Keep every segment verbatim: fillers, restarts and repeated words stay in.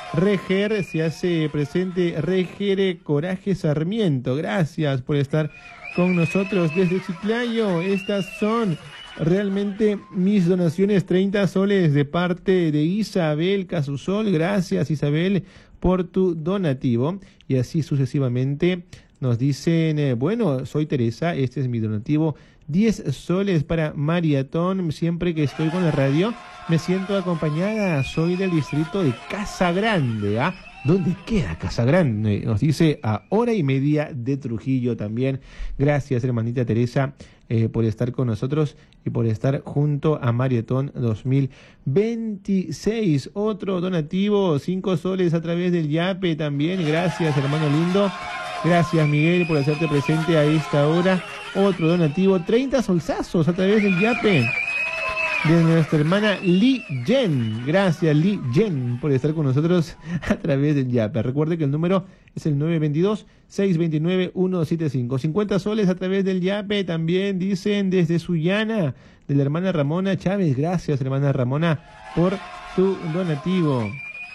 Reger se hace presente. Reger Coraje Sarmiento, gracias por estar con nosotros desde Chiclayo. Estas son realmente mis donaciones, treinta soles de parte de Isabel Casusol. Gracias, Isabel, por tu donativo. Y así sucesivamente nos dicen, eh, bueno, soy Teresa, este es mi donativo, diez soles para Maratón. Siempre que estoy con la radio me siento acompañada, soy del distrito de Casa Grande. ¿Ah? ¿Dónde queda Casa Grande? Nos dice a hora y media de Trujillo también. Gracias, hermanita Teresa, eh, por estar con nosotros y por estar junto a Maratón dos mil veintiséis. Otro donativo, cinco soles a través del Yape también. Gracias, hermano lindo. Gracias, Miguel, por hacerte presente a esta hora. Otro donativo, treinta solsazos a través del Yape de nuestra hermana Li Jen. Gracias, Li Jen, por estar con nosotros a través del Yape. Recuerde que el número es el nueve dos dos, seis dos nueve, uno siete cinco. cincuenta soles a través del Yape también, dicen desde Sullana, de la hermana Ramona Chávez. Gracias, hermana Ramona, por tu donativo.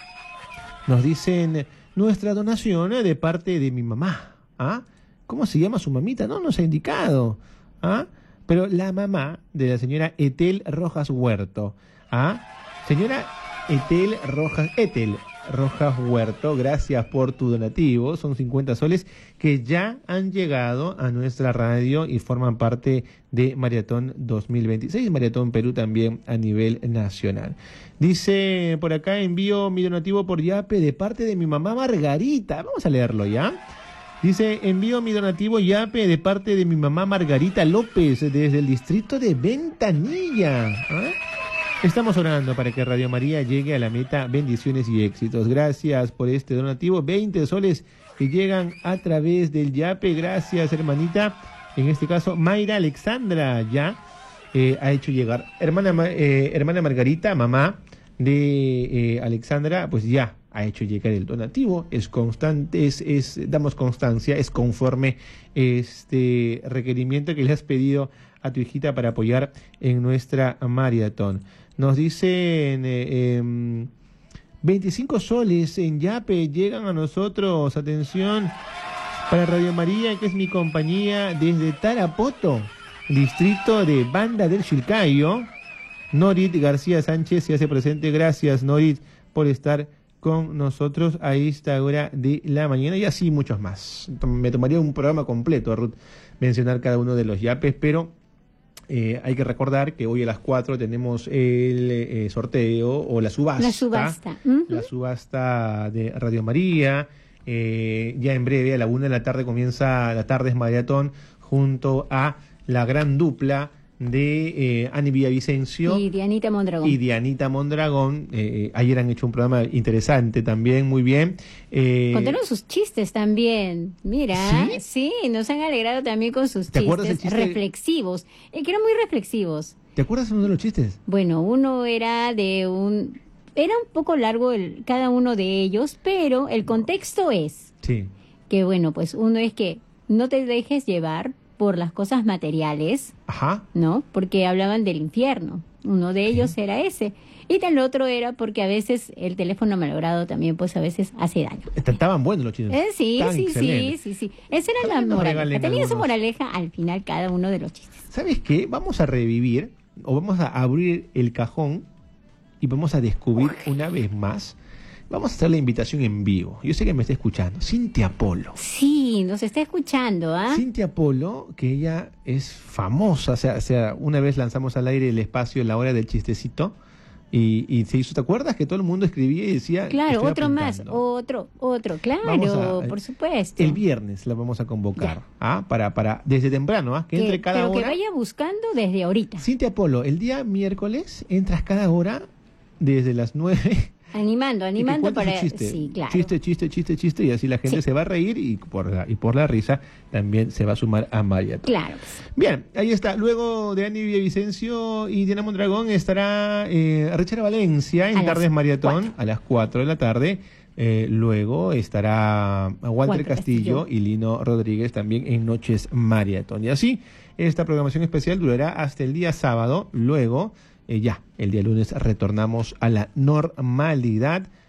Nos dicen nuestra donación de parte de mi mamá. ¿Ah? ¿Cómo se llama su mamita? No nos ha indicado. ¿Ah? Pero la mamá de la señora Etel Rojas Huerto. ¿Ah? Señora Etel Rojas, Etel Rojas Huerto, gracias por tu donativo. Son cincuenta soles que ya han llegado a nuestra radio y forman parte de Maratón dos mil veintiséis, Maratón Perú también a nivel nacional. Dice por acá, envío mi donativo por Yape de parte de mi mamá Margarita. Vamos a leerlo ya. Dice, envío mi donativo Yape de parte de mi mamá Margarita López desde el distrito de Ventanilla. ¿Ah? Estamos orando para que Radio María llegue a la meta. Bendiciones y éxitos. Gracias por este donativo. veinte soles que llegan a través del Yape. Gracias, hermanita. En este caso, Mayra Alexandra ya eh, ha hecho llegar. Hermana, eh, hermana Margarita, mamá de eh, Alexandra, pues ya ha hecho llegar el donativo. Es constante, es, es, damos constancia, es conforme este requerimiento que le has pedido a tu hijita para apoyar en nuestra maratón. Nos dicen eh, eh, veinticinco soles en Yape llegan a nosotros. Atención, para Radio María, que es mi compañía, desde Tarapoto, distrito de Banda del Chilcayo. Norit García Sánchez se hace presente. Gracias, Norit, por estar con nosotros a esta hora de la mañana, y así muchos más. Me tomaría un programa completo, Ruth, mencionar cada uno de los yapes, pero eh, hay que recordar que hoy a las cuatro tenemos el eh, sorteo o la subasta. La subasta. Uh-huh. La subasta de Radio María. Eh, ya en breve, a la una de la tarde, comienza la Tardes Maratón junto a la gran dupla de eh, Ani Villavicencio y Dianita Mondragón. Y Dianita Mondragón. Eh, ayer han hecho un programa interesante también, muy bien. Eh, Contaron sus chistes también. Mira, sí, sí, nos han alegrado también con sus chistes chiste? reflexivos, eh, que eran muy reflexivos. ¿Te acuerdas uno de los chistes? Bueno, uno era de un... Era un poco largo el, cada uno de ellos, pero el contexto es sí. que, bueno, pues uno es que no te dejes llevar por las cosas materiales, ajá, ¿no? Porque hablaban del infierno. Uno de ellos sí. era ese. Y el otro era porque a veces el teléfono malogrado también, pues a veces hace daño. Estaban buenos los chistes. Eh, sí, sí, sí, sí, sí. Esa era la moraleja. Tenía su moraleja al final cada uno de los chistes. ¿Sabes qué? Vamos a revivir o vamos a abrir el cajón y vamos a descubrir Uy. una vez más. Vamos a hacer la invitación en vivo. Yo sé que me está escuchando. Cintia Polo. Sí, nos está escuchando, ¿ah? ¿eh? Cintia Polo, que ella es famosa. O sea, o sea, una vez lanzamos al aire el espacio La Hora del Chistecito. Y, y se hizo, ¿te acuerdas? Que todo el mundo escribía y decía... Claro, otro apuntando. más, otro, otro, claro, a, por supuesto. El viernes la vamos a convocar, ¿ah? Para, para, desde temprano, ¿ah? Que, que entre cada pero hora. Pero que vaya buscando desde ahorita. Cintia Polo, el día miércoles entras cada hora desde las nueve... Animando, animando para... Chiste, sí, claro. Chiste, chiste, chiste, chiste, y así la gente sí. se va a reír y por, la, y por la risa también se va a sumar a Maratón. Claro. Bien, ahí está. Luego de Ani Villavicencio y Diana Mondragón estará eh, Richard Valencia en Tardes Maratón a las cuatro de la tarde. Eh, luego estará Walter, Walter Castillo, Castillo y Lino Rodríguez también en Noches Maratón. Y así, esta programación especial durará hasta el día sábado. Luego... Eh, ya, el día lunes retornamos a la normalidad